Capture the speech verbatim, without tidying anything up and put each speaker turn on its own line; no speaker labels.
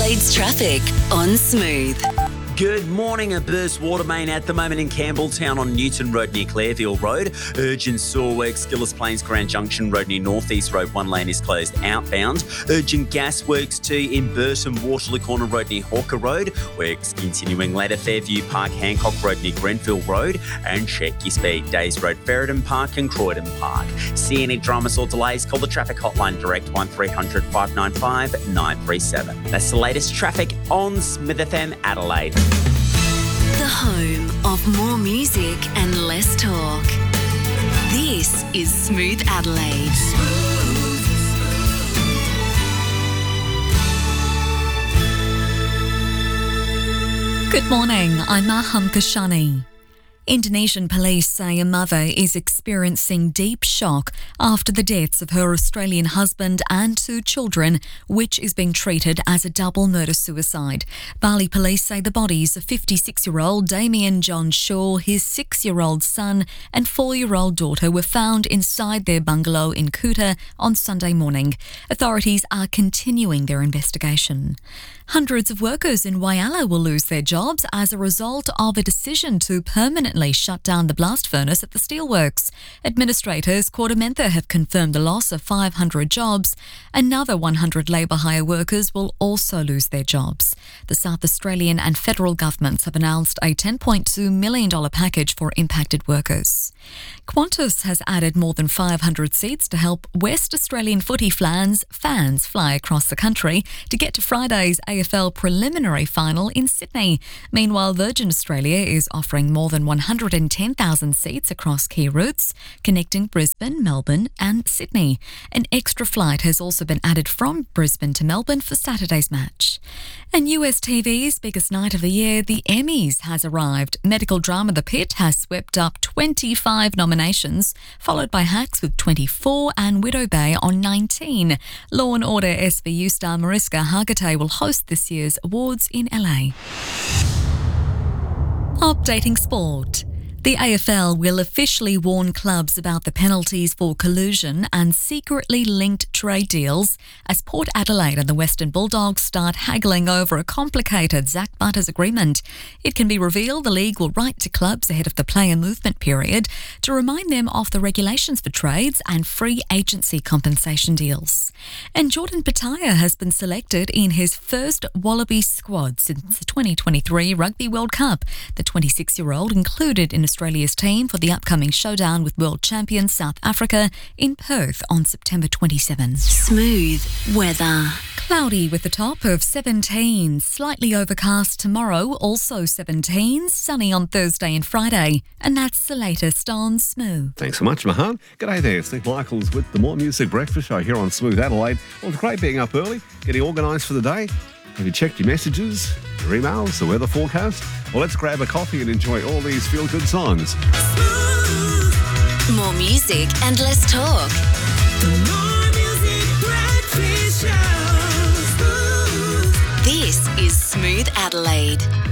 Adelaide's traffic on Smooth.
Good morning. A burst water main at the moment in Campbelltown on Newton Road near Clareville Road. Urgent sewer works, Gillis Plains Grand Junction Road near North East Road. One lane is closed outbound. Urgent gas works too in Burton Waterloo Corner Road near Hawker Road. Works continuing later Fairview Park Hancock Road near Grenfell Road. And check your speed. Days Road, Ferryden Park and Croydon Park. See any dramas or delays? Call the traffic hotline direct one three hundred five nine five nine three seven. That's the latest traffic on Smith F M Adelaide.
The home of more music and less talk. This is Smooth Adelaide.
Good morning, I'm Maham Kashani. Indonesian police say a mother is experiencing deep shock after the deaths of her Australian husband and two children, which is being treated as a double murder-suicide. Bali police say the bodies of fifty-six-year-old Damien John Shaw, his six-year-old son and four-year-old daughter were found inside their bungalow in Kuta on Sunday morning. Authorities are continuing their investigation. Hundreds of workers in Whyalla will lose their jobs as a result of a decision to permanently shut down the blast furnace at the steelworks. Administrators Quartermentha have confirmed the loss of five hundred jobs. Another one hundred labour hire workers will also lose their jobs. The South Australian and federal governments have announced a ten point two million dollars package for impacted workers. Qantas has added more than five hundred seats to help West Australian footy fans, fans fly across the country to get to Friday's A F L preliminary final in Sydney. Meanwhile, Virgin Australia is offering more than one hundred ten thousand seats across key routes connecting Brisbane, Melbourne and Sydney. An extra flight has also been added from Brisbane to Melbourne for Saturday's match. And U S T V's biggest night of the year, the Emmys, has arrived. Medical drama The Pit has swept up twenty-five nominations, followed by Hacks with twenty-four and Widow Bay on nineteen. Law and Order S V U star Mariska Hargitay will host this year's awards in L A. Updating sport. The A F L will officially warn clubs about the penalties for collusion and secretly linked trade deals as Port Adelaide and the Western Bulldogs start haggling over a complicated Zach Butters agreement. It can be revealed the league will write to clubs ahead of the player movement period to remind them of the regulations for trades and free agency compensation deals. And Jordan Petaia has been selected in his first Wallaby squad since the twenty twenty-three Rugby World Cup. The twenty-six-year-old included in Australia's team for the upcoming showdown with world champion South Africa in Perth on September twenty-seventh.
Smooth weather.
Cloudy with a top of seventeen. Slightly overcast tomorrow, also seventeen. Sunny on Thursday and Friday. And that's the latest on Smooth.
Thanks so much, Mahan. G'day there, Steve Michaels with the More Music Breakfast Show here on Smooth Adelaide. Well, it's great being up early, getting organised for the day. Have you checked your messages, your emails, the weather forecast? Well, let's grab a coffee and enjoy all these feel-good songs.
More music and less talk.
The More Music Breakfast Show.
This is Smooth Adelaide.